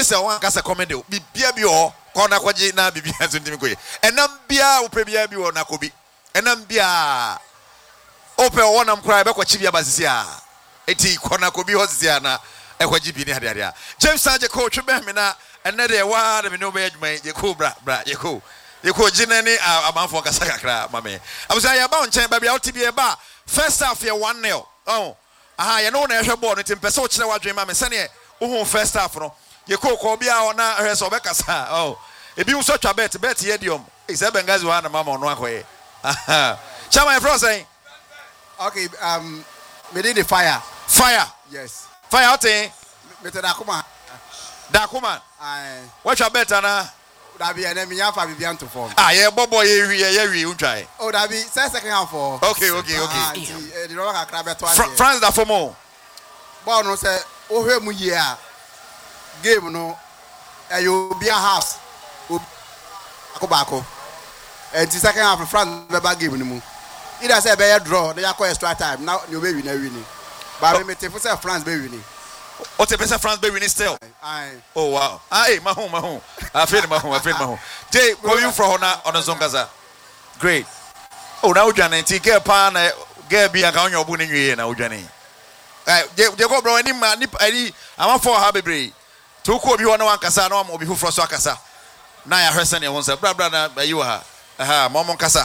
say one kasa comedy bibia bi o kona kwaje na bibia so ntimi koye enam bia wo prebia bi wo na kobi enam bia ope wonam kra be kwachi bia basisi a eti kona kobi hosisi na ekwaji bi ni hade James Sanje coach be me na enne de wa de me no be adwuma ye ko bra ye ko jinani amanfo kasa kakra mame abusa ya ba onchen ba bia otibi e ba first half ye 1-0 oh aha ye no na ehwe ball no timpese o kire wadwen mame sane wo first half no ye ko bia ona hweso be kasa oh ebi unso twa bet ye diom is e bengazi wa na mama ono akoye chama e frozen saying okay we did the fire yes fire out eh me te Dakuma what your better na that be enemy yafa bibian to form ye bobo ye wi untwai oh that be second half for okay the rock akra beto France da fomo ball no say o hwe mu ye a game no ayo bia house akobako and the second half France be ba game no mu either say be draw they call extra time now you be win but me te for say France be win. O te pesa France be winning still. Oh wow. Mahon. I feel mahon. Jay, where you from on the Zongaza? Great. Oh now Johnny, get pan get be account your bunny here now Johnny. They go bro any man I'm for happy. To ko bi wona wan kasa na mo bi fufro so akasa. Na ya hwese ne won say bra na you ha. Momon kasa.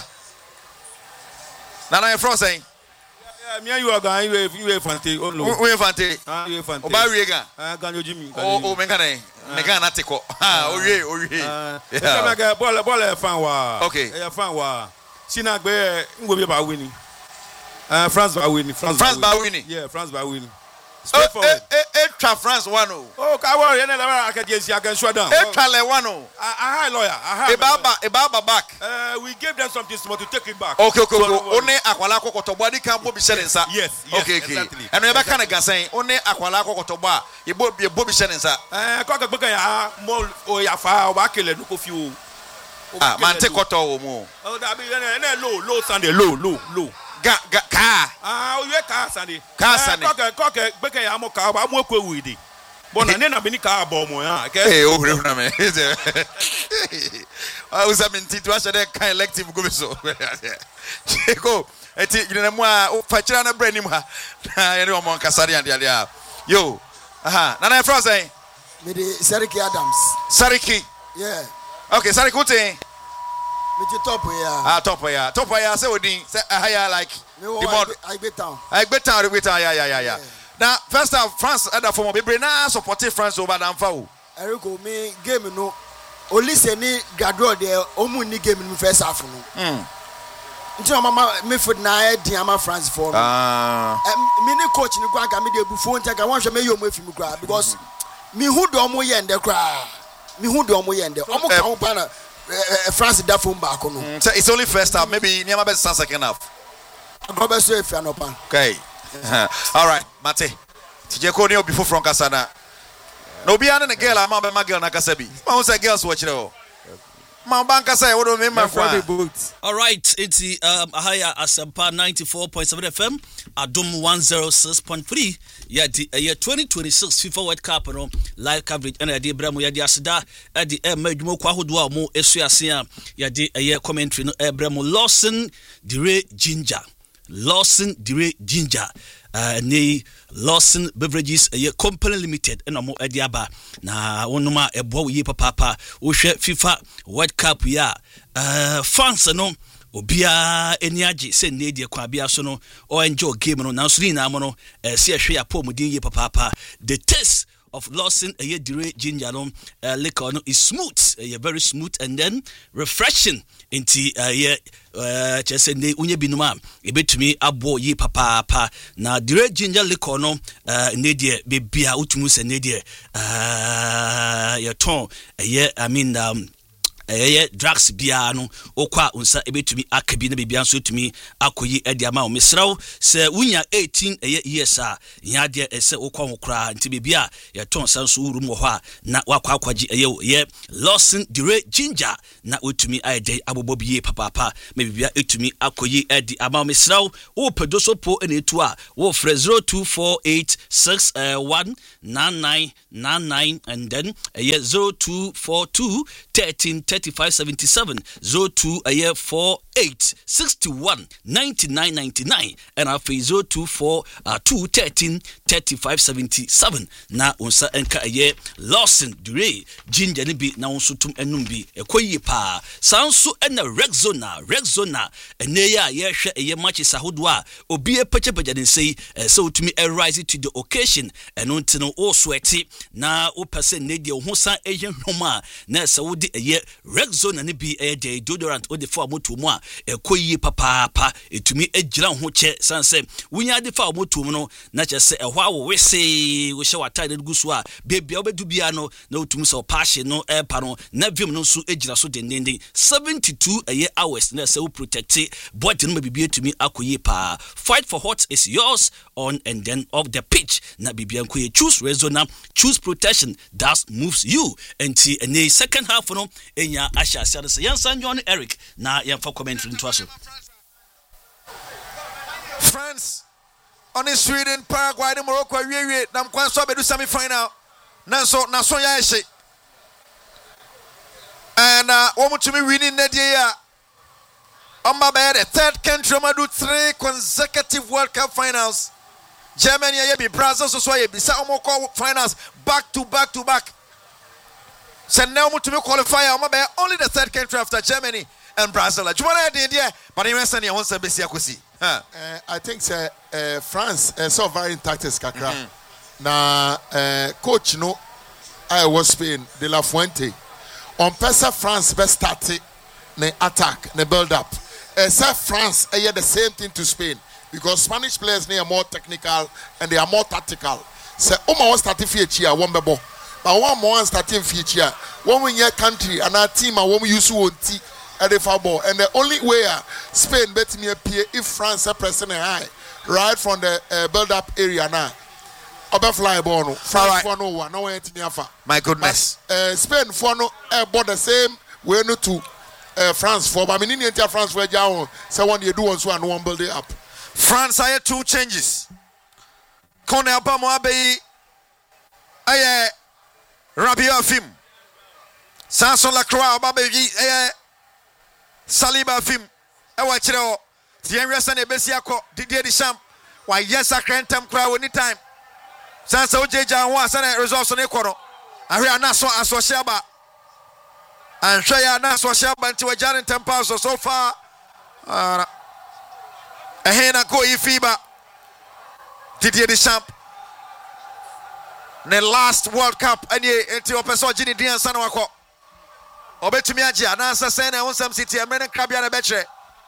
Na your saying me you are going you fante oh no we fante you fante oba we gan gan ojimi o me kan na teko o we yeah ball fan wa okay e fan wa sina gbe ngwo bi ba win France ba win yeah France ba win straightforward Etra France 1-0 oh ka wo ye na la akaje against Sudan Etra le 1-0 a high lawyer Ebaba back we gave them something small to take it back okay one akwala kokotobo adi kan bobi shelensa yes okay exactly eno ye be kan gasan one akwala kokotobo a ye bobi shelensa ko ka gbe ya mo o ya fa o ba kele nu ko fi o man take koto o mu oh that be low Sunday low ka oye ka Sunday ko ke gbe ke ya mo ka ba mo ko widi bona ne na be ni ka ba mo ya ke o hre na me usa minti tu asha de kan elective go so cheko eti gina mu a fa kira na bra nim ha na ye mo nkasare ande a yo na na fro say me de Sariki Adams yeah okay Sariki utin me ti top ya say odin say higher like the mod I bet town yeah now first half France other form be na support France over than foul Eriko me game no Olise ni Gadro de omu ni game no first half no nti mama me food na e dia ma France for no me ni coach ni gwa ga me de bufu nta ga wonhwe me yo mu afimi kra because me hu do omo ye nde kra omo ka ho pa na France da phone back no so it's only first half maybe near my second half go be so if you no pan okay all right Mate tije ko ni obi fo from Kasana no bi an na girl am be ma girl na kasa bi ma say girls watch there ma banka say wo do me ma friend. All right, it's Ahaya Asampa 94.7 FM Adum 106.3 yeah the year 2026 FIFA World Cup no live coverage and the Bramo ya di asida at the madwumo kwa hodo a mo esuase a ya di commentary no Bramo Lawson Dire Ginger ne Lawson Beverages Company Limited and mo adiaba na wonuma ebo yi papa wo hwe FIFA World Cup ya fans no obia eniage se ne die kwa bia so no o enjoy game no na so ni na mo no se hwe ya pomudin yi papa the taste of Lawson Dire Ginger liquor no is smooth very smooth and then refreshing into chese ne unye binuma ebetumi abo yi papa na Dire Ginger liquor no ne die bebia utumu se ne die ye ton I mean drugs biara no okwa unsa ebetumi akabi na bibia nso tumi akoyi edi ama o mesraw se wunya 18 years a nya de ese okwa hokra nti bibia ye ton sanso urum wo ho a na wakwa akwaji ye Lawson Dure Ginger na otumi ayde abobobie papa me bibia etumi akoyi edi ama o mesraw wo pedoso po ene etu a wo frɛ 0248619999 and then 0242 133577 0248619999 and after 0242133577 na unsa enka Lawson Dure Ginger ni bi na unso tum enum bi ekoyi pa sanso ena Rexona ene ya hwɛ matches ahodo a obi epechepeja den sei so utumi rise to the occasion eno ntino o sweaty na o person ne de ho san hwoma na se wodi Rexona ne bi de deodorant o de fa moto mu a ekoyi papa etumi agira ho che sanse wunya de fa moto mu no na che se ehwa wo wese wo hye wata de gusu a bebia obedu bia no na otumi so passion no pa no na vim no so agira so dendenden 72 hours na se wo protect body no bibia etumi akoyi pa. Fight for hot is yours on and then off the pitch na bibia nkoye choose Rexona, choose protection that moves you. And the second half no enya asha sia se yansan John Eric na yemfa commentary into aso. France on Sweden, Paraguay, Morocco, we nam kwan so bedu semi final. Nanso na so ya ehye. And womu to me winning that year. The third country do 3 consecutive World Cup finals. Germany be Brazil so be finals back to back. So now to me qualify only the third country after Germany and Brazil. But I think France so very in tactics kakra. Na coach no I was Spain De La Fuente. On pesa France best start ne attack ne build up. France the same thing to Spain because Spanish players are more technical and they are more tactical. So was starting feature one bebo. But one more starting feature. One win your country and our team and one use one tea at the football. And the only way Spain bet me appear if France are pressing a high right from the build up area now. Fly ball France for no one, no my goodness. Spain for no about the same way no to France for but meaning France for Jao so one you do one so and one build it up. France I had 2 changes. Kone Abamo Abe aye Rabia Fim Sanson Lacroix Baby Saliba Fim Ewa Chiro Tienresa Nebesiako Didier Deschamps why yes I can't cry anytime. Sansa Ojeja wa sana results on Ecuador. Ahwe anaso asosiaba. Anhwe ya anaso asosiaba nti wajane tempa so far. Ehena go ifiba. Didier Deschamps. Ne last World Cup anye enti opeso gini dian sana wako. Obetumi agi anasa sene wonsam city emre krabia na betre.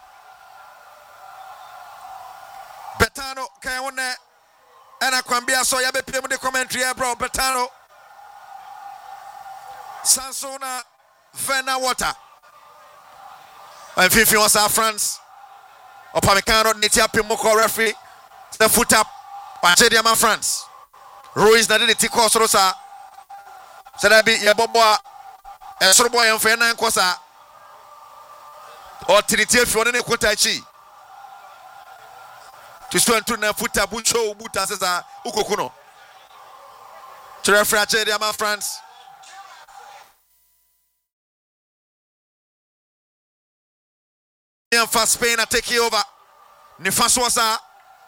Betano kaya wone Ena kwambia so ya bepie mu de commentary bro Betano Sansona Vena Water and Fifi was our France Opamecano Nitia Pimoko referee the foot up Wachediama France Ruiz na did tiko sorosa Sadabi ya boboa Sorobo ya mfena nkosa O tinitie fi wone kwota chi Twiswentu na futa bucho buta sasa uko kuno. Referee Achediama France. And for Spain are taking over. Nifaswasa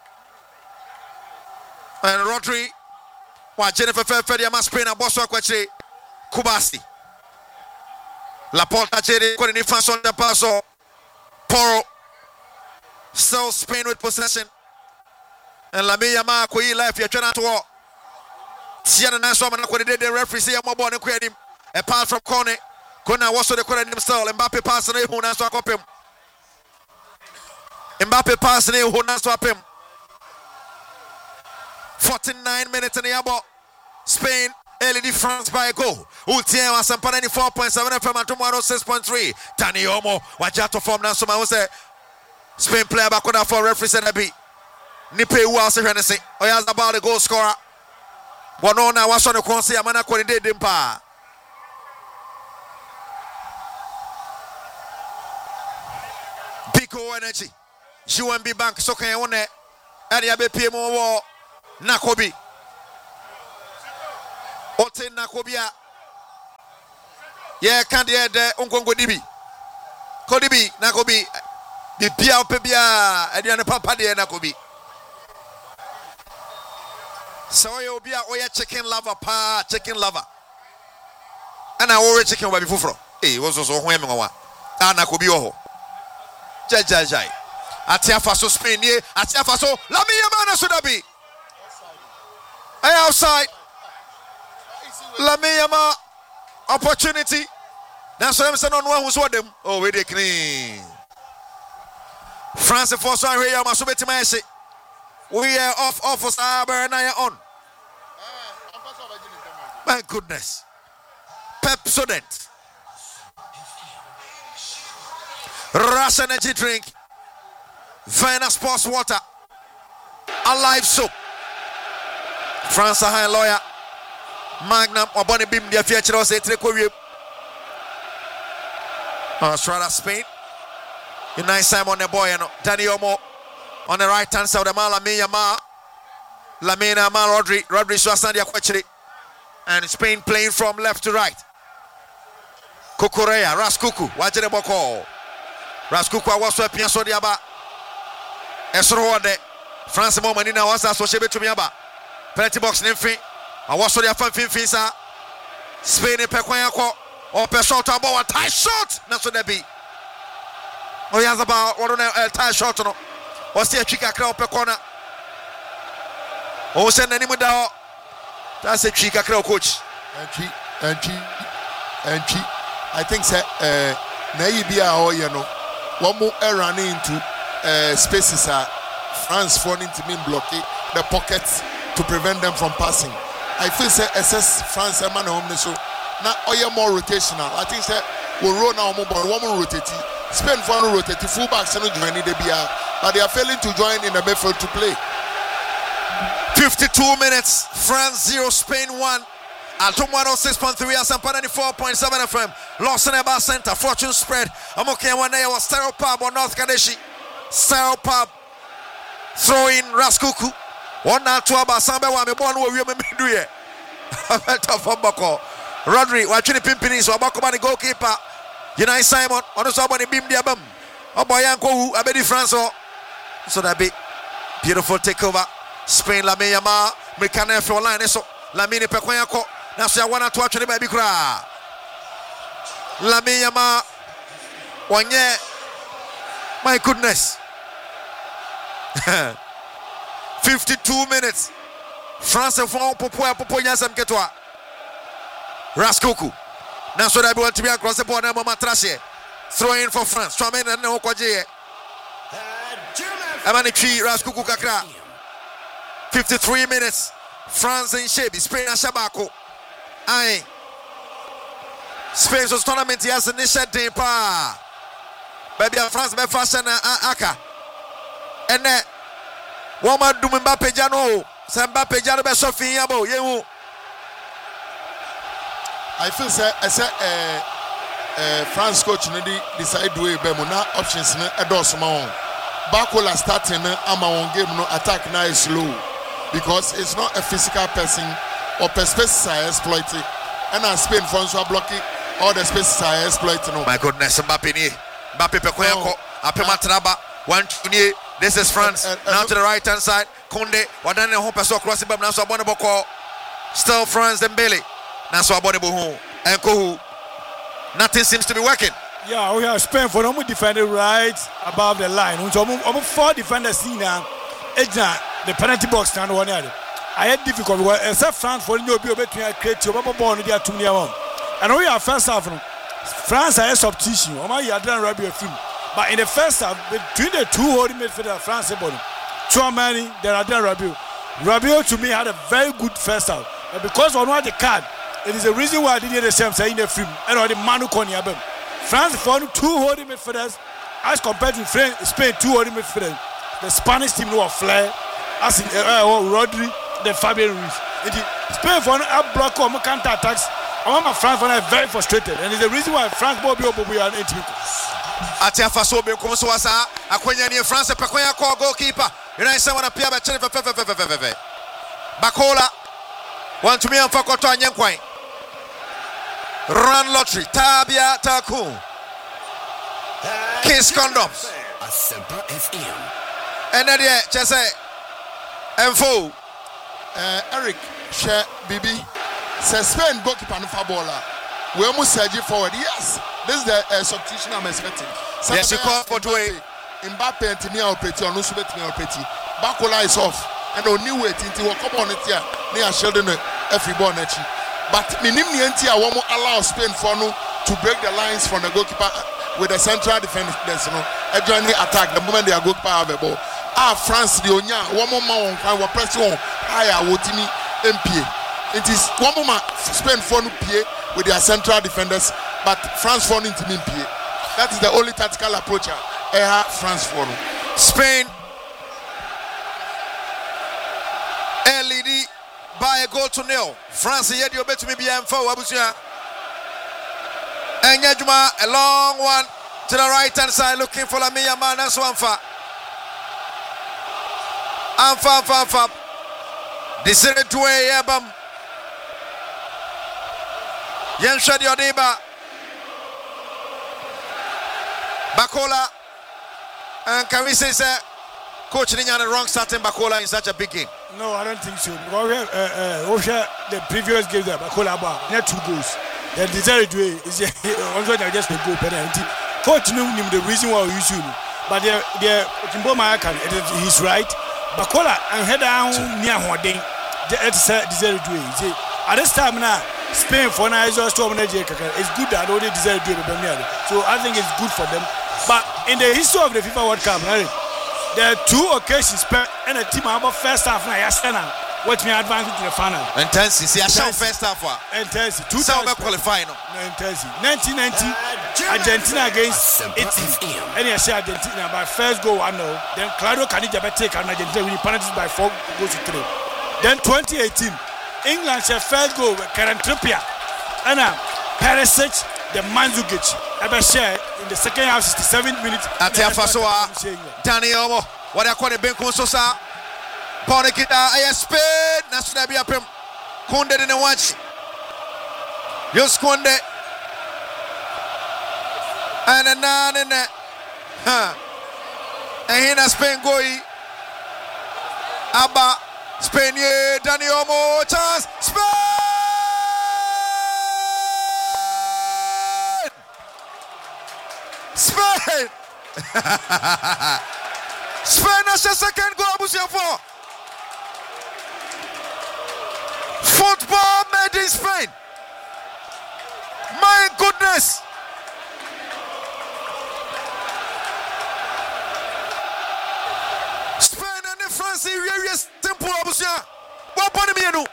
and Rodri. Wa Jennifer Fediama Spain and Boswa Kwache Kubasi. Laporte Achedi kwa Nifaso de Paso. Poro. Still Spain with possession. And Lamia Ma Kui life, you're trying to walk. Tiana Nassau and the referee say, I'm more than him. Apart from Kone, Kona was the corner himself. Mbappe passing a who Nassau up him. Mbappe passing a who Nassau up him. 49 minutes in the abo. Spain Lady France by a goal. Ultien was some 94.7 FM and 106.3. Danny Omo, Wajato form now. So I was a Spain player back on for referee said a bit. Nipe was a Hennessy. Oh, yes, about the goal scorer. One on now was on the Consi Amana Quality Dimpa. Pico energy. She won't be bank. So can you on it? And you be PMO Nakobi. Ote Nakobia. Yeah, can't hear the Unkongo Dibi. Kodibi, Nakobi. The Pia Pebia, and the Papa de Nakobi. So you'll be a chicken lover, chicken lover. And I already chicken baby fufro. Eh, was also when Nakobi Oho. Jai. Atia Faso Spain, Atia Faso, Lamia Mana Sudabi. Outside. Lamia opportunity. Now, so I'm saying on one who's what them. Oh, we clean. France for some here, Masubeti. We are off for Saber and I are on. My goodness. Pepsodent. Rush energy drink. Vena Sports Water. Alive soap. France High Lawyer. Magnum or Bonnie Bim, the future was a trick. Australia, Spain. United Simon the boy and Danny Omo on the right hand side of the Lamina Rodri Swasandia Quachiri. And Spain playing from left to right. Kukurea, Raskuku, Wajere Boko. Raskuku was a Piasso Diaba. Esrode. France Momanina was associated to Miaba. Penalty box Nymphy. I was so their fan Finfisa. Spain in Pequayako. Or Peshot about a tie shot. That's what they be. Oh, he has about one on a tie shot. Or see a chica crowd per corner. Oh, send any more down. That's a chica crowd coach. And she. I think, sir, Naibia or you know, one more running into spaces are France falling to mean blocking the pockets to prevent them from passing. I feel say SS France man home so now oya more rotational. I think say we roll now more one more rotate. Spain for rotate fullbacks no join the BR, but they are failing to join in the midfield to play. 52 minutes. France 0, Spain 1. Alto 106.3 and Sampa 94.7 FM. Lawson Eba Center. Fortune spread. I'm okay. One day was Style Pub on North Kadeshi. Style Pub. Throw in Raskuku. 1-2 about Samba. I'm born with you. Do it. Rodri. Watching the Pimpini. So about the goalkeeper. United Simon. On the side of the beam. Diabam. Oboyanko. Abedi France. So that be beautiful takeover. Spain. Lameyama. Mekane for line. So Lamine Pekoyako. Now say 1-2 actually baby cry. Lameyama. One year. My goodness. 52 minutes. France font Popo Yansam Ketwa. Raskuku. Now so that we want to be across the board and Matrashe. Throw in for France. Tramen and Okwaje. Amanichi Raskuku Kakra. 53 minutes. France in shape. Spain and Shabako. Aye. Spain's tournament has an initial day. Baby France be fashion aka. And then woman do Mbappe Jano. Mbappe Jano be Sophie Yabo. You. I feel say France coach decide way be mo na options na edos ma on. Bakola starting na ama on game no attack na is slow because it's not a physical person or spaces are exploiting. And Spain France are blocking all the spaces are exploiting. My goodness, Mbappe ni. Mbappe Pekoyako, Apema Traba, 1-2. This is France. Now to the right hand side. Konde, Wadane Hopeso crossing Bab Naso Bonaboko. Still France Dembele. Naso Abonibu and Kohu. Nothing seems to be working. Yeah, we have Spain for them defending right above the line. So almost 4 defenders see now. The penalty box stand one area. I had difficult work except France for no be between a create your born there to me. And we are first half. France are a substitution. You are done Rabio film. But in the first half, between the two holding midfielders, France body. Chouamani, there are done Rabio. Rabio to me had a very good first half. because on one the card, it is a reason why I didn't the same say in the film. And on the Manu Konyabem. France for 2 holding midfielders as compared to Spain 2 holding midfielders. The Spanish team no flair as in Rodri, the Fabian Ruiz. Spain for a block or counter attacks. I want my France for very frustrated, and it's the reason why France will be an intimate. Atia faso be komo so wasa akwanya ni France pekwanya call goalkeeper ina isa wana pia ba chele fe Bakola want to me amfa koto anyenkwan run lottery Tabia Taku Kiss condoms Asempa FM and then chese Enfo Eric share Bibi suspend goalkeeper no fa baller we almost surge forward. Yes, this is the substitution I'm expecting. Yes, you call for Dwayne. Mbappe and Timia Opeti or no Subet Opeti. Bakola is off. And on new way, Tinti will come on it here. Near Sheldon, every bonnetti. But Minimni Antia won't allow Spain for no to break the lines from the goalkeeper with the central defense. A journey attack the moment they are goalkeeper have a ball. France, the Onya, one more man will press on higher, Wotini, MPA. It is one more Spain for no PA. With their central defenders, but France for into PA. That is the only tactical approach. France for Spain LED by a goal to nil. France yet you bet to me be M4 Abusia. And Yajuma a long one to the right hand side looking for Lamia man and Swanfa. Amfa. Desire to a yabam. Yenshadi Odeba Bakola, and can we say Coach Ninya wrong starting Bakola in such a big game? No, I don't think so. Because the previous game that Bakola had 2 goals. The desired way is also just a goal penalty. Coach knew the reason why we use him, but the Kimboma he's right. Bakola and head down near Hoding. It's desired way. At this time now. Spain for now is also it's good that only deserve to do it. So I think it's good for them. But in the history of the FIFA World Cup, there are 2 occasions and a team about first half now what me advance to the final. Intensity, see I shall first half. Intensity. 2 times qualifying. Intensity. 1990 Argentina against Italy. And I say Argentina by first goal 1-0. Then Claudio Caniggia take and Argentina winning penalties by 4 goals to 3. Then 2018. England shall first goal with Karen Trippier and Perisic, the Mandzukic ever share in the second half 67 minutes. Atia Fasoa Danny Omo what I call the Benko Sosa Ponekita I Spain National Biapem Kunde in the watch Yoskunde and a nan in there and here Spain Goi Abba Spain, Danny Olmo, chance, Spain! Spain! Spain has a second goal, Abusia for. Football made in Spain. My goodness! France very simple Abusia. What pon me no?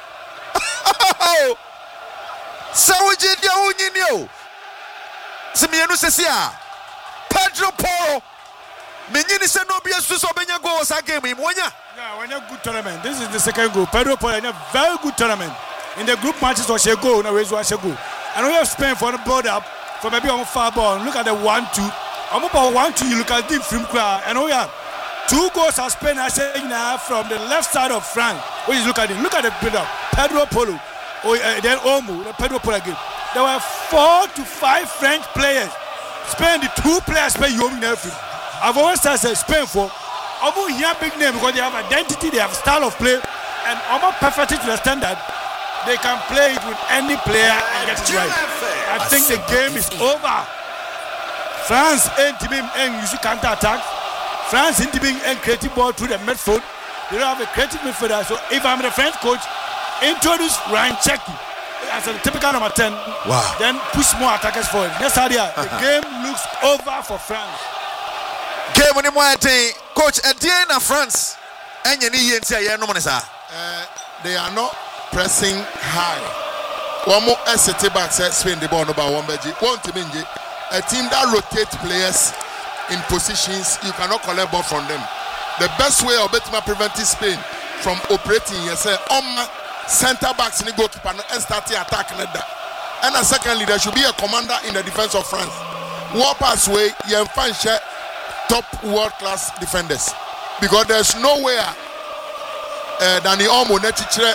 Saoje dia unyinio. Simienu sesia. Pedro Porro. Menyini se no bia so benya goal sa game im wonya. Yeah, when a good tournament. This is the second goal. Pedro Porro in a very good tournament. In the group matches was a goal, now is was a goal. And we have Spain for the build up for maybe on far ball. Look at the 1-2. I'm about 1-2 you look at deep from crowd and we have 2 goals are Spain are saying now from the left side of France. When you look at it, look at the build up. Pedro Porro, then Olmo, the Pedro Porro again. There were 4 to 5 French players. Spain, the 2 players play you in everything. I've always said Spain for almost here big name because they have identity, they have style of play, and almost perfectly to the standard. They can play it with any player and get it right. I think the game is over. France ain't teaming and you see counter attack. France ain't teaming and creative ball through the midfield. They don't have a creative midfielder. So if I'm the French coach, introduce Ryan Cherki as a typical number 10. Wow. Then push more attackers forward. That's how the game looks over for France. Game on the morning, coach. At the end of France, and you need to say, "Yeah, no money, sir." They are not pressing high. One more SCT back says Spain the ball number one beji. One to minji. A team that rotates players in positions you cannot collect ball from them. The best way of better preventing Spain from operating, you say, center backs in the goalkeeper and start the attack. And secondly, there should be a commander in the defense of France. War pass way, you find top world class defenders because there's nowhere Danny Olmo netichre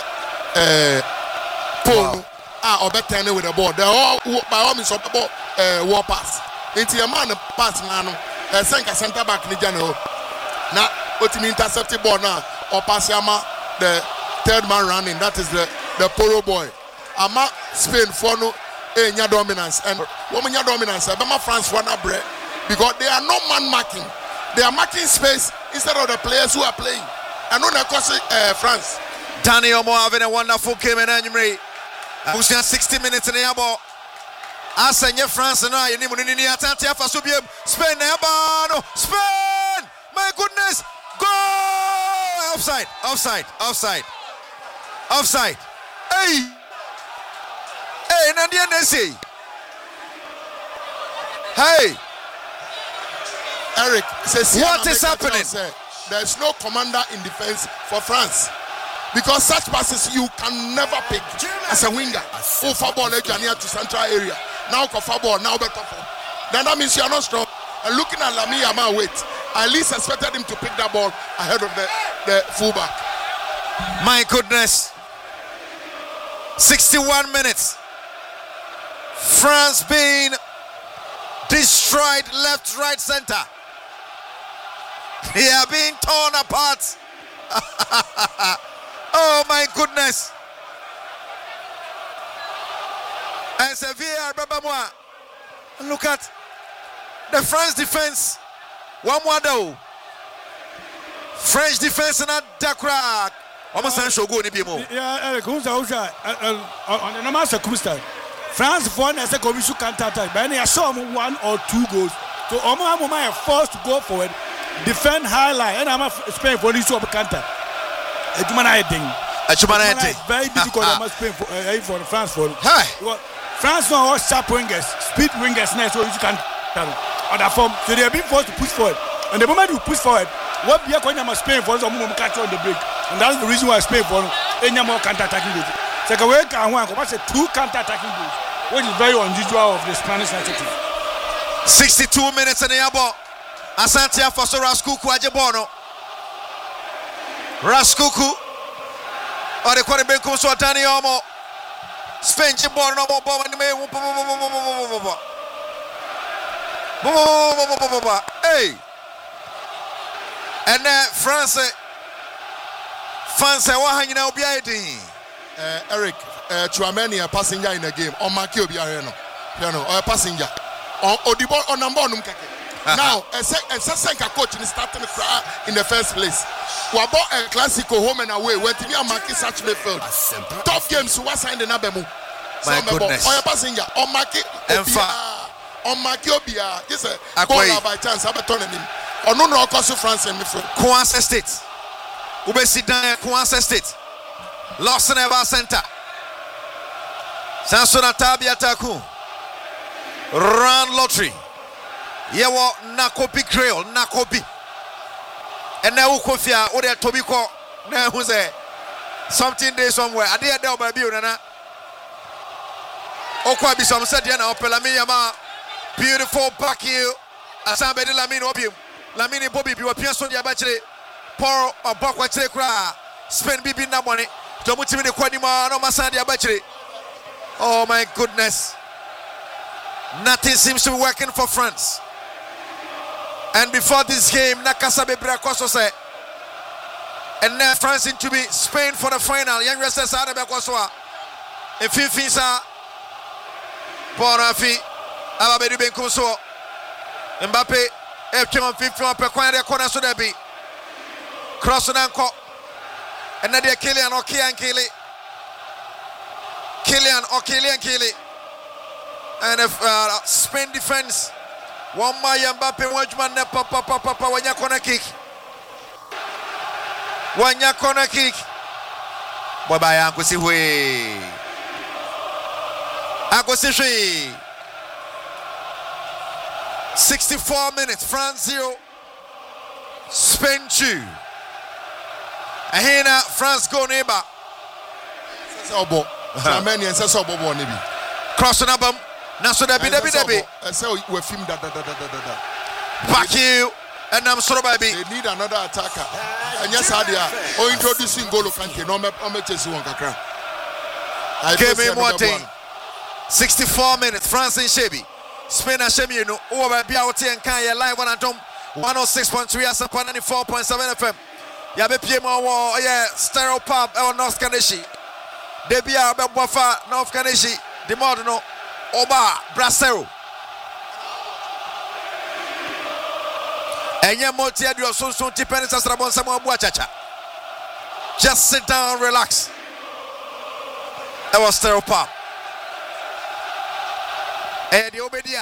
Paul or better with the ball. They're all by all means of the ball war pass. Into a man pass man center back in the general. Now what you mean intercepted ball now or pass Yama the third man running. That is the Poro boy. Ama Spain for no dominance and woman dominance. Bama France for na bread because they are no man marking. They are marking space instead of the players who are playing. And on the France. Danny Olmo having a wonderful game in Enyimre. Pushing 60 minutes in the ball. Asenye France and I ni munini atante afa so biem. Spain na ba no. Spain! My goodness! Goal! Offside. Hey! Hey, Nadia Nessie. Hey! Eric says, what is happening? There's no commander in defense for France because such passes you can never pick as a winger. Oh, for ball to central area. Now for ball, now better for. Then that means you are not strong. And looking at Lamine Yamal, wait. I at least expected him to pick that ball ahead of the fullback. My goodness. 61 minutes. France being destroyed left, right, center. They are being torn apart. Oh my goodness. And Sevilla, look at the French defense. One more though. French defense and Dakra. Yeah, Eric, on the normal circumstance, France won as a commission counter attack, but they saw 1 or 2 goals. So Omar are forced to go forward, defend high line, and I'm Spain for this counter. It's very difficult. I must pay for France for France now all sharp wingers, speed wingers next, so you can other form. So they are being forced to push forward, and the moment you push forward, what we are going to Spain for some more catch on the break, and that's the reason why Spain for any more counter-attacking goals. Second way, can one come 2 counter-attacking goals, which is very unusual of the Spanish native. 62 minutes in the air ball. Asante Afoso Raskuku Ajebono. Raskuku. Or the quarterback comes to Danny Olmo. Spain ball no more ball. Hey. And France what hanging out behind Eric, Chouameni a passenger in the game. On Maki Obiareno. Or a passenger. On Odibo on number on now, a second coach is starting in the first place. We bought a Classico home and away. Where Timia Maki such midfield. Top games who was signed in Abemu. My goodness. On a passenger. On Maki Obia. This is a goal by chance. I'm turning him. On no cost of France and midfield. Kouassi State. Ubesidan Kouassi State. Lawson Eva Center. Sansona Tabi Ataku. Round lottery. Yewo Nakobi Creole, Nakobi. And now Kofia, or the Tobiko, now who's there? Something there somewhere. I did that by Biona. Okwabi some said, Pelamiyama, beautiful back here. Asambedi Lamine Obium, Lamine Bobby, you appear so the Abachre, Poro or Bakwache Kra, spend Bibi money, Tomuti the Quadima, no Masandi Abachre. Oh my goodness. Nothing seems to be working for France. And before this game, Nakasa Bebra Koso said, and now France into be Spain for the final. Young Western Arabic Kosoa. If you Fisa, Porafi, Ababedu Benkoso, Mbappe, F1 50 per corner so there be cross and anchor, and Nadia Kylian or Kylian. And if Spain defense, one Maya Mbappe, one Papa, one corner kick. Bye bye, Uncle Siwe. Uncle Siwe. 64 minutes, France 0, Spain 2. And here now, France go neighbor. Crossing up them. Now so that be. Back you. And I'm sorry, baby. They need another attacker. And yes, Adia. Or introducing Golo Kante. No, I'm chasing one kakra. Give me one thing. 64 minutes, France and Shebi. Spain and Shemi, you know, over Biauti and Kaya live on Atom 106.3 as a 94.7 FM. Yabe Piemo, yeah, Stereo Pub, North Kaneshi. Debia Babafa, North Kaneshi, Demodino, Oba, Brasero. And Yamotia, you're so soon to penance as Rabon Samoa Buachacha. Just sit down, relax. That was Stereo Pub. Eddie Obedia.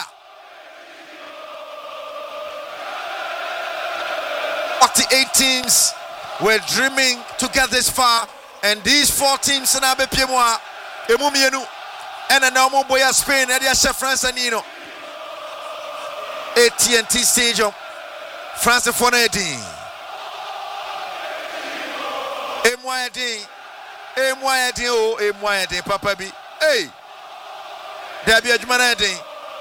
48 teams were dreaming to get this far, and these 4 teams in Abe Piemoa, Emumienu, and a normal boy of Spain, Edia Chef France and Nino. AT&T Stadium, France 418. MYD, Papa B. Hey. Debbie Adjumanadi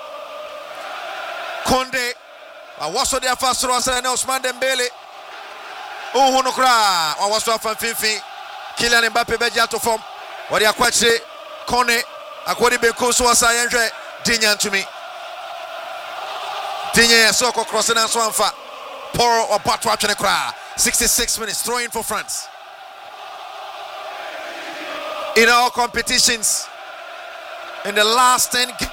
Conde, I was so there first row and Osman Dembele. Oh, Honokra, I was so from Fifi, Kylian Mbappe Bejato from what they are quite say, Conde, according to Koso Sayandre, Dinyan to me. Dinya Soko crossing and Swanfa, Poro or Patwatch and a cry. 66 minutes, throwing for France. In all competitions, in the last 10 games,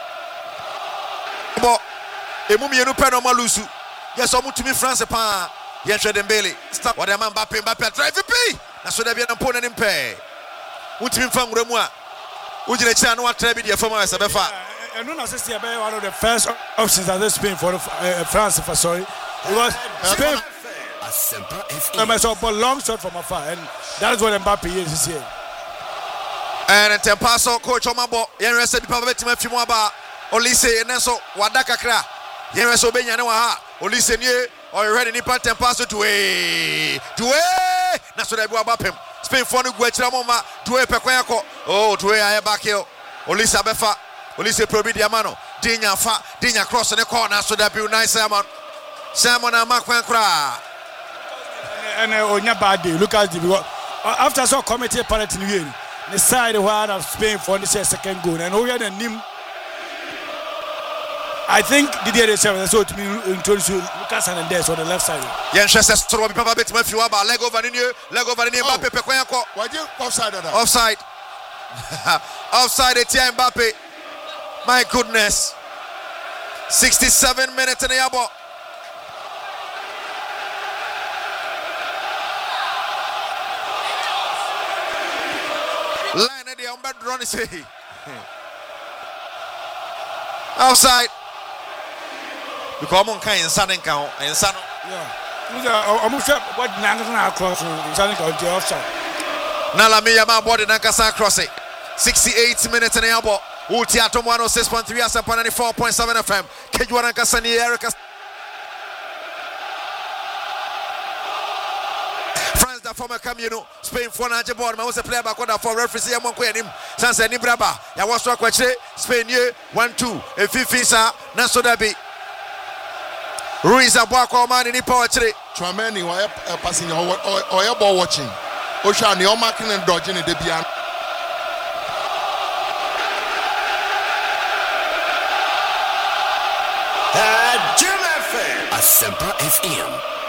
Emumienu Peno Malusu. Yes, I'm to me France. Yes, Dembele. Stop. What am I? Mbappe drive the P. That's what they're going to pay. What you from Remua? Would you channel what Trebi the former Sabefa? And no, one of the first options at this Spain for France. For sorry, it was Spain. A long shot from afar, and that is what Mbappe is here. And at Tempaso, Coach Omabo, Yen said, Papa Betima Fimwaba, Olise, and so Wadaka Kra, Yen so Benyanawa, Olise, or already Nipa Tempaso to a. That's what I go about him. Spain for the Guachamoma, to a Pequaco, oh, to a back hill, Olisa Befa, Olise Probidiamano, Dinya Fa, Dinya cross in the corner, so that be nice Salmon and Makwankra. And on your bad day, look at the after so committee parent in the the side one of Spain for the second goal, and we had a name. I think Didier Deschamps so to me introduce Lucas Hernandez on the left side. Yes, yes, to be Papa Betty Matthew Abba, leg over in Mbappe Pequaco. Why you offside? Offside. Offside, Etienne Mbappe. My goodness. 67 minutes in the Yabo. Line at the Umbad run is outside. Because I'm kind of Sun and count and Sun. Yeah. I'm sure what Nangasan crossing is the offside. Nalamiyama body Nankasa crossing. 68 minutes in the elbow. Utiatom 106.3 as a 94.7 FM. Kejuanankasani Erica. France, the former Camino, Spain for Naja board. I was a player back for referee among him. Sansa Nibraba. I was to watch Spain 1-2. A Fifisa, Nasodabi. Ruiz Abuako man in the poetry. Trameni, why passing or your ball watching? Ocean, you're marking and dodging in the beyond. Asempa FM.